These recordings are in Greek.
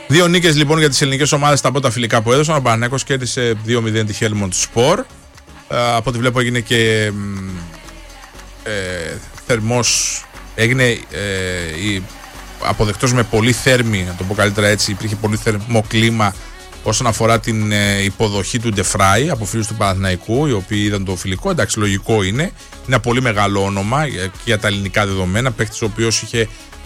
Δύο νίκες λοιπόν για τις ελληνικές ομάδες στα πρώτα φιλικά που έδωσαν. Ο Παναθηναϊκός κέρδισε 2-0 τη Helmond Sport. Από ό,τι βλέπω έγινε και θερμός. Έγινε αποδεκτός με πολύ θέρμη, να το πω καλύτερα έτσι. Υπήρχε πολύ θερμό κλίμα όσον αφορά την υποδοχή του Ντεφράι από φίλους του Παναθηναϊκού, οι οποίοι είδαν το φιλικό. Εντάξει, λογικό είναι. Είναι ένα πολύ μεγάλο όνομα και για τα ελληνικά δεδομένα. Παίκτης ο οποίος είχε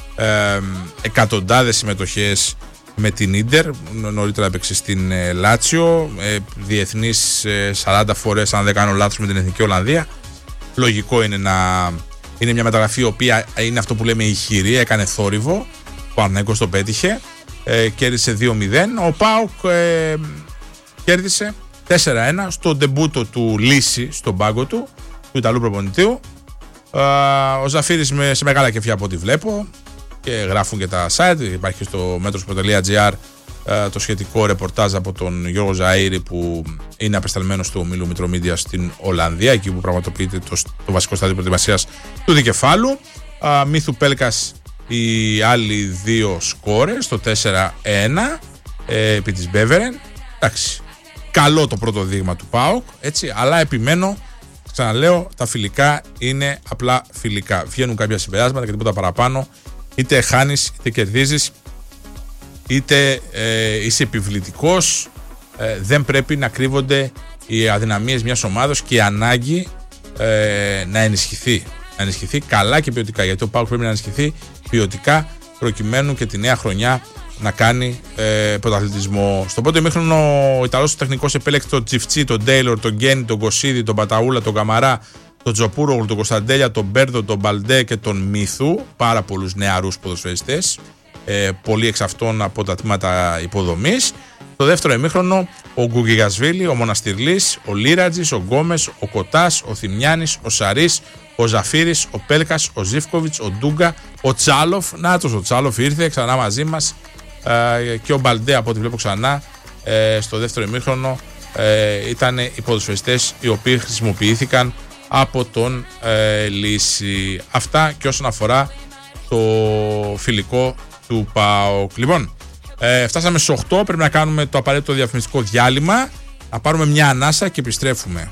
εκατοντάδες συμμετοχές με την Ίντερ. Νωρίτερα έπαιξε στην Λάτσιο. Διεθνής 40 φορές, αν δεν κάνω λάθος, με την Εθνική Ολλανδία. Λογικό είναι να είναι μια μεταγραφή η οποία είναι αυτό που λέμε ηχηρή. Έκανε θόρυβο. Ο Παναθηναϊκός το πέτυχε. Κέρδισε 2-0. Ο ΠΑΟΚ κέρδισε 4-1 στο ντεμπούτο του Λύση στον πάγκο του Ιταλού προπονητή. Ο Ζαφύρης σε μεγάλα κεφιά από ό,τι βλέπω και γράφουν και τα site. Υπάρχει και στο metros.gr το σχετικό ρεπορτάζ από τον Γιώργο Ζαΐρη, που είναι απεσταλμένος του ομίλου Μητρομίδια στην Ολλανδία, εκεί που πραγματοποιείται το βασικό στάδιο προετοιμασίας του δικεφάλου. Μύθου Πέλκας οι άλλοι δύο σκόρες, το 4-1 επί της Μπέβερεν. Εντάξει, καλό το πρώτο δείγμα του ΠΑΟΚ, έτσι, αλλά επιμένω, ξαναλέω, τα φιλικά είναι απλά φιλικά. Βγαίνουν κάποια συμπεράσματα και τίποτα παραπάνω. Είτε χάνεις, είτε κερδίζεις, είτε είσαι επιβλητικός. Δεν πρέπει να κρύβονται οι αδυναμίες μιας ομάδας και η ανάγκη να ενισχυθεί. Να ενισχυθεί καλά και ποιοτικά. Γιατί ο ΠΑΟΚ πρέπει να ενισχυθεί ποιοτικά προκειμένου και τη νέα χρονιά να κάνει πρωταθλητισμό. Στο πρώτο ημίχρονο ο Ιταλός τεχνικός επέλεξε τον Τζιφτσί, τον Ντέιλορ, τον Γκένι, τον Κωσίδη, τον Παταούλα, τον Καμαρά, τον Τζοπούρογλου, τον Κωνσταντέλια, τον Μπέρδο, τον Μπαλντέ και τον Μύθου. Πάρα πολλούς νεαρούς ποδοσφαιριστές. Πολλοί εξ αυτών από τα τμήματα υποδομής. Το δεύτερο ημίχρονο ο Γκουγκιγασβίλη, ο Μοναστηρλής, ο Λίρατζης, ο Γκόμες, ο Κοτάς, ο Θημιάνης, ο Σαρής, ο Ζαφύρης, ο Πέλκας, ο Ζίβκοβιτς, ο Ντούγκα, ο Τσάλοφ. Νάτος ο Τσάλοφ ήρθε ξανά μαζί μας, και ο Μπαλντέ από ό,τι βλέπω ξανά στο δεύτερο ημίχρονο. Ήταν οι ποδοσφαιριστές οι οποίοι χρησιμοποιήθηκαν από τον Λύση. Αυτά και όσον αφορά το φιλικό του ΠΑΟΚ. Λοιπόν, φτάσαμε στις 8, πρέπει να κάνουμε το απαραίτητο διαφημιστικό διάλειμμα, να πάρουμε μια ανάσα και επιστρέφουμε.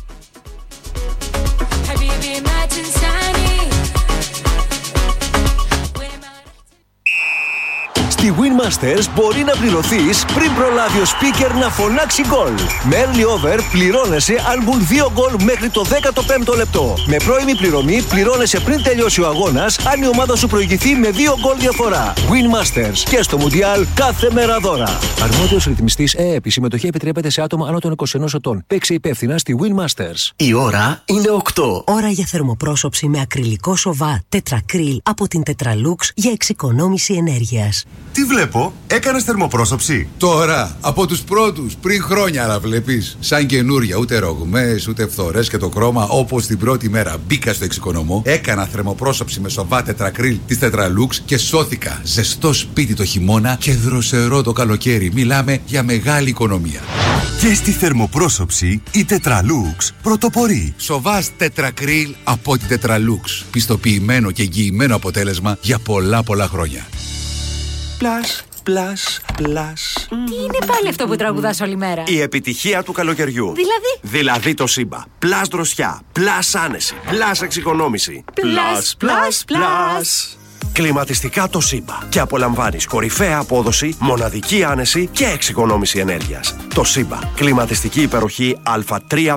Στη Winmasters μπορεί να πληρωθείς πριν προλάβει ο speaker να φωνάξει γκολ. Με early over πληρώνεσαι αν μπουν 2 γκολ μέχρι το 15ο λεπτό. Με πρώιμη πληρωμή πληρώνεσαι πριν τελειώσει ο αγώνας αν η ομάδα σου προηγηθεί με 2 γκολ διαφορά. Winmasters και στο Μουντιάλ κάθε μέρα δώρα. Αρμόδιος ρυθμιστής ΕΕΠ. Η συμμετοχή επιτρέπεται σε άτομα άνω των 21 ετών. Παίξε υπεύθυνα στη Winmasters. Η ώρα είναι 8. Ώρα για θερμοπρόσωψη με ακριλικό σοβά Tetracril από την Tetralux για εξοικονόμηση ενέργειας. Τι βλέπω, έκανες θερμοπρόσωψη? Τώρα, από τους πρώτους, πριν χρόνια, αλλά βλέπεις. Σαν καινούρια, ούτε ρογμές, ούτε φθορές και το χρώμα, όπως την πρώτη μέρα μπήκα στο εξοικονομώ. Έκανα θερμοπρόσωψη με σοβά Tetracril της Tetralux και σώθηκα. Ζεστό σπίτι το χειμώνα και δροσερό το καλοκαίρι. Μιλάμε για μεγάλη οικονομία. Και στη θερμοπρόσωψη η Tetralux πρωτοπορεί. Σοβάς Tetracril από την Tetralux. Πιστοποιημένο και εγγυημένο αποτέλεσμα για πολλά χρόνια. Πλάς, πλάς, πλάς. Τι είναι πάλι αυτό που τραγουδάς όλη μέρα? Η επιτυχία του καλοκαιριού. Δηλαδή το Σύμπα. Πλάς δροσιά, πλάς άνεση, πλάς εξοικονόμηση. Πλάς. Κλιματιστικά το Σύμπα. Και απολαμβάνεις κορυφαία απόδοση, μοναδική άνεση και εξοικονόμηση ενέργειας. Το Σύμπα. Κλιματιστική υπεροχή Α3+.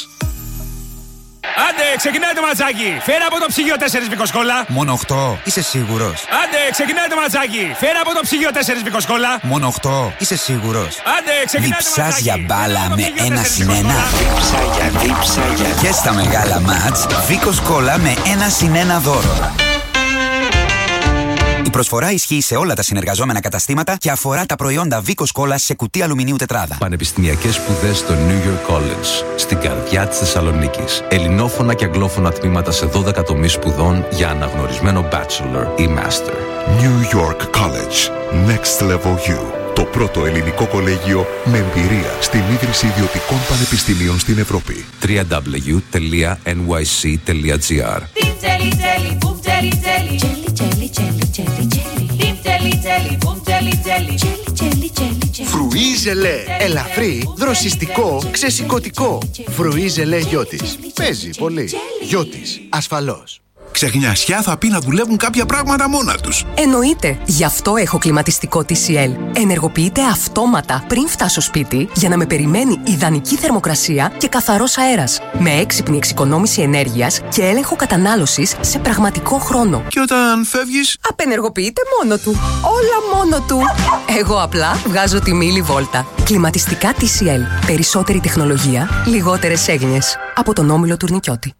Άντε, ξεκινάει το ματσάκι! Φέρα από το ψυγείο 4 βικοσκόλα! Μόνο 8, είσαι σίγουρος? Άντε, ξεκινάει το ματσάκι! Φέρα από το ψυγείο 4 βικοσκόλα! Μόνο 8, είσαι σίγουρος? Άντε, ξεκινάει το ματσάκι! Διψάς για μπάλα με 1-1. Δίψα για. Και στα μεγάλα μάτς, βικοσκόλα με 1-1 δώρο. Η προσφορά ισχύει σε όλα τα συνεργαζόμενα καταστήματα και αφορά τα προϊόντα Βίκος Κόλλας σε κουτί αλουμινίου τετράδα. Πανεπιστημιακές σπουδές στο New York College, στην καρδιά της Θεσσαλονίκης. Ελληνόφωνα και αγγλόφωνα τμήματα σε 12 τομείς σπουδών για αναγνωρισμένο bachelor ή master. New York College. Next Level You. Το πρώτο ελληνικό κολέγιο με εμπειρία στην ίδρυση ιδιωτικών πανεπιστημίων στην Ευρώπη. www.nyc.gr. Jelly, jelly, boom, jelly, jelly. Jelly, jelly, jelly, jelly, jelly. Jelly, jelly, boom, jelly. Φρουί ζελέ. Ελαφρύ, δροσιστικό, ξεσηκωτικό. Φρουί ζελέ Γιώτης. Παίζει πολύ. Γιώτης, ασφαλώς. Ξεχνιασιά θα πει να δουλεύουν κάποια πράγματα μόνα τους. Εννοείται. Γι' αυτό έχω κλιματιστικό TCL. Ενεργοποιείται αυτόματα πριν φτάσω σπίτι για να με περιμένει ιδανική θερμοκρασία και καθαρός αέρας. Με έξυπνη εξοικονόμηση ενέργειας και έλεγχο κατανάλωσης σε πραγματικό χρόνο. Και όταν φεύγεις, απενεργοποιείται μόνο του. Όλα μόνο του. Εγώ απλά βγάζω τη μίλη βόλτα. Κλιματιστικά TCL. Περισσότερη τεχνολογία, λιγότερες έγνοιες. Από τον Όμιλο Τουρνικιώτη.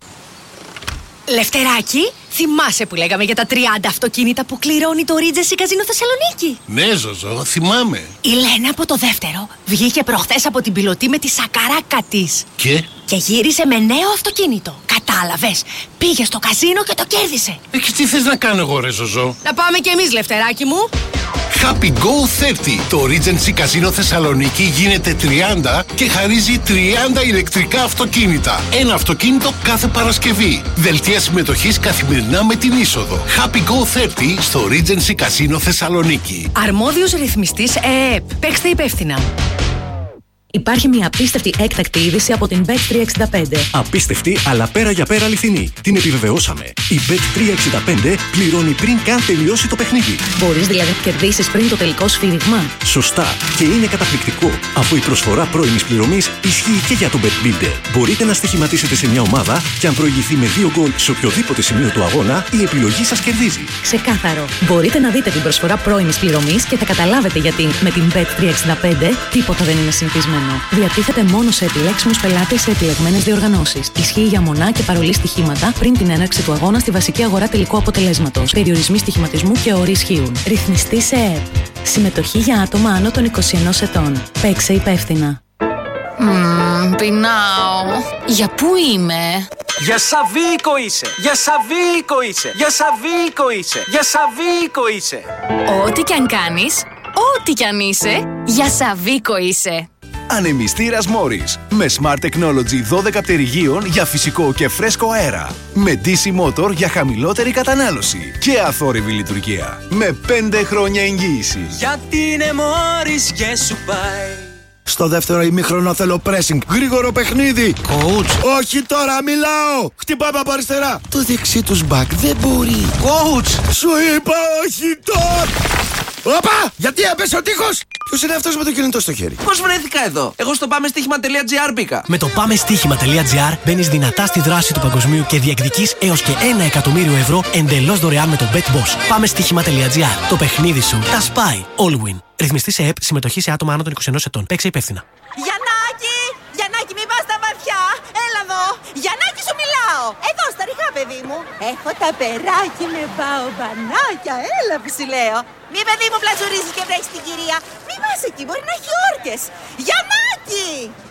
Λευτεράκι, θυμάσαι που λέγαμε για τα 30 αυτοκίνητα που κληρώνει το Regency Casino Θεσσαλονίκη? Ναι, Ζωζό, θυμάμαι. Η Λένα από το δεύτερο βγήκε προχθές από την πιλωτή με τη σακαράκα της. Και γύρισε με νέο αυτοκίνητο. Κατάλαβες, πήγε στο καζίνο και το κέρδισε. Και τι θες να κάνω εγώ, ρε Ζωζό? Να πάμε κι εμείς, Λευτεράκι μου. Happy Go 30. Το Regency Casino Θεσσαλονίκη γίνεται 30 και χαρίζει 30 ηλεκτρικά αυτοκίνητα. Ένα αυτοκίνητο κάθε Παρασκευή. Δελτία συμμετοχής καθημερινά με την είσοδο. Happy Go 30 στο Regency Casino Θεσσαλονίκη. Αρμόδιος ρυθμιστής ΕΕΠ. Παίξτε υπεύθυνα. Υπάρχει μια απίστευτη έκτακτη είδηση από την Bet365. Απίστευτη, αλλά πέρα για πέρα αληθινή. Την επιβεβαιώσαμε. Η Bet365 πληρώνει πριν καν τελειώσει το παιχνίδι. Μπορείς δηλαδή να κερδίσεις πριν το τελικό σφύριγμα. Σωστά. Και είναι καταπληκτικό, αφού η προσφορά πρώιμης πληρωμής ισχύει και για το Bet Builder. Μπορείτε να στοιχηματίσετε σε μια ομάδα και αν προηγηθεί με 2 γκολ σε οποιοδήποτε σημείο του αγώνα, η επιλογή σας κερδίζει. Ξεκάθαρο. Μπορείτε να δείτε την προσφορά πρώιμης πληρωμής και θα καταλάβετε γιατί με την Bet365 τίποτα δεν είναι συνηθισμένο. Διατίθεται μόνο σε επιλέξιμους πελάτες σε επιλεγμένες διοργανώσεις. Ισχύει για μονά και παρολί στοιχήματα πριν την έναρξη του αγώνα στη βασική αγορά τελικού αποτελέσματος. Περιορισμοί στοιχηματισμού και όροι ισχύουν. Ρυθμιστή σε ΕΕΠ. Συμμετοχή για άτομα άνω των 21 ετών. Παίξε υπεύθυνα. Πεινάω. Για πού είμαι? Για Σαβίκο είσαι! Για Σαβίκο είσαι! Για Σαβίκο είσαι! Για Σαβίκο είσαι! Ό,τι κι αν κάνεις, ό,τι κι αν είσαι, για Σαβίκο είσαι. Ανεμιστήρας Morris. Με Smart Technology 12 πτερυγίων για φυσικό και φρέσκο αέρα. Με DC Motor για χαμηλότερη κατανάλωση. Και αθόρυβη λειτουργία. Με 5 χρόνια εγγύηση. Γιατί είναι Morris και σου πάει. Στο δεύτερο ημίχρονο θέλω pressing. Γρήγορο παιχνίδι. Coach. Όχι τώρα, μιλάω. Χτυπάμε από αριστερά. Το δεξί τους back δεν μπορεί. Coach. Σου είπα όχι τώρα. Όπα! Γιατί έπεσε ο τείχος! Ποιος είναι αυτός με το κινητό στο χέρι? Πώς βρέθηκα εδώ? Εγώ στο πάμεστοίχημα.gr μπήκα. Με το πάμεστοίχημα.gr μπαίνεις δυνατά στη δράση του παγκοσμίου και διεκδικείς έως και 1 εκατομμύριο ευρώ εντελώς δωρεάν με το BetBoss. Πάμεστοίχημα.gr. Το παιχνίδι σου τα σπάει. All win. Ρυθμιστή σε ΕΕΠ, συμμετοχή σε άτομα άνω των 21 ετών. Παίξε υπεύθυνα. Γιαννάκη! Γιαννάκη, μην πας στα βαθιά! Έλα εδώ! Γιαννάκη, σου μιλάω! Εδώ στα ρηχά, παιδί μου! Έχω τα περάκι με μπαομπανάκια! Έλα που σου λέω! Μη, παιδί μου, πλατζουρίζεις και βρέχεις την κυρία! Μη πας εκεί, μπορεί να έχει όρκες! Γιαννάκη!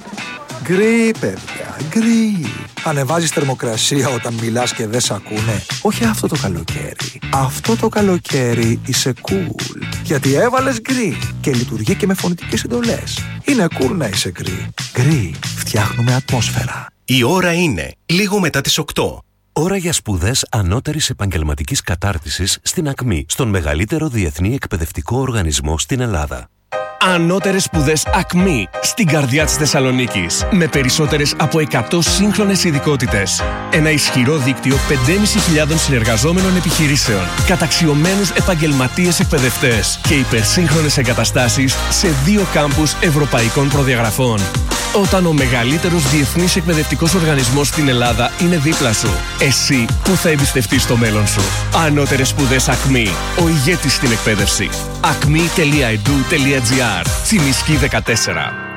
Γκρι, παιδιά, γκρι. Ανεβάζεις θερμοκρασία όταν μιλάς και δεν σ' ακούνε. Όχι αυτό το καλοκαίρι. Αυτό το καλοκαίρι είσαι cool. Γιατί έβαλες γκρι και λειτουργεί και με φωνητικές εντολές. Είναι cool να είσαι γκρι. Γκρι, φτιάχνουμε ατμόσφαιρα. Η ώρα είναι λίγο μετά τις 8. Ώρα για σπουδές ανώτερης επαγγελματικής κατάρτισης στην ΑΚΜΗ, στον μεγαλύτερο διεθνή εκπαιδευτικό οργανισμό στην Ελλάδα. Ανώτερες σπουδές ΑΚΜΗ στην καρδιά της Θεσσαλονίκης. Με περισσότερες από 100 σύγχρονες ειδικότητες. Ένα ισχυρό δίκτυο 5.500 συνεργαζόμενων επιχειρήσεων. Καταξιωμένους επαγγελματίες εκπαιδευτές. Και υπερσύγχρονες εγκαταστάσεις σε 2 κάμπους ευρωπαϊκών προδιαγραφών. Όταν ο μεγαλύτερος διεθνής εκπαιδευτικός οργανισμός στην Ελλάδα είναι δίπλα σου, εσύ που θα εμπιστευτείς το μέλλον σου? Ανώτερες σπουδές ΑΚΜΗ. Ο ηγέτης στην εκπαίδευση. acme.edu.gr. Τσιμισκή 14.